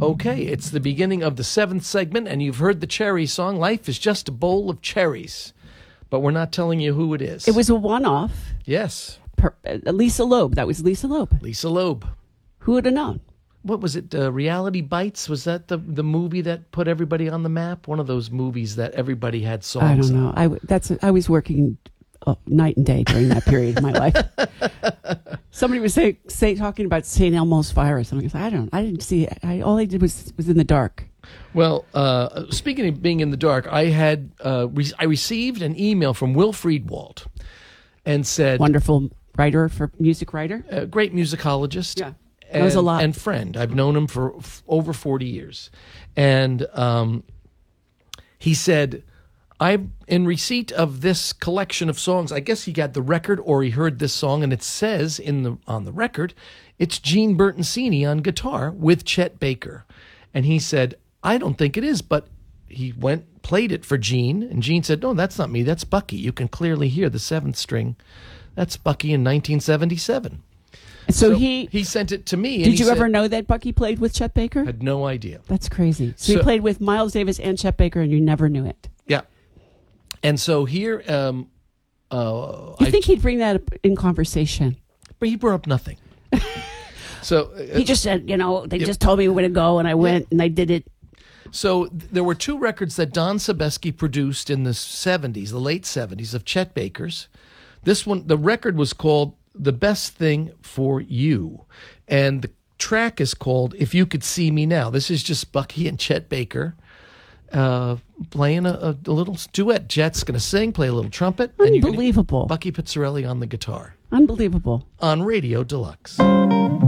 Okay, it's the beginning of the 7th segment, and you've heard the cherry song, Life is Just a Bowl of Cherries. But we're not telling you who it is. It was a one-off. Yes. Lisa Loeb. That was Lisa Loeb. Lisa Loeb. Who would have known? What was it? Reality Bites? Was that the movie that put everybody on the map? One of those movies that everybody had songs. I don't know. I was working night and day during that period of my life. Somebody was talking about St. Elmo's Fire or something. I didn't see it. All I did was in the dark. Well, speaking of being in the dark, I had I received an email from Will Friedwald and said, wonderful writer, music writer, great musicologist. Yeah, knows a lot, and friend. I've known him for over 40 years, and he said, I'm in receipt of this collection of songs. I guess he got the record or he heard this song, and it says on the record, it's Gene Bertoncini on guitar with Chet Baker. And he said, I don't think it is, but he played it for Gene, and Gene said, no, that's not me, that's Bucky. You can clearly hear the 7th string. That's Bucky in 1977. So he sent it to me. Did you ever know that Bucky played with Chet Baker? Had no idea. That's crazy. So he played with Miles Davis and Chet Baker, and you never knew it. Yeah. And so here, you think he'd bring that up in conversation? But he brought up nothing. So he just said, they just told me where to go, and I went and I did it. So there were 2 records that Don Sebesky produced in the 70s, the late 70s, of Chet Baker's. This one, the record was called The Best Thing for You, and the track is called If You Could See Me Now. This is just Bucky and Chet Baker playing a little duet. Chet's going to sing, play a little trumpet. Unbelievable. And Bucky Pizzarelli on the guitar. Unbelievable. On Radio Deluxe.